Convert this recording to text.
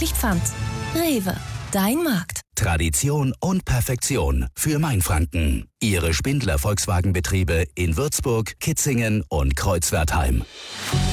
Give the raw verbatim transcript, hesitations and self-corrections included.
ermöglicht Pfand. Rewe, dein Markt. Tradition und Perfektion für Mainfranken. Ihre Spindler Volkswagenbetriebe in Würzburg, Kitzingen und Kreuzwertheim.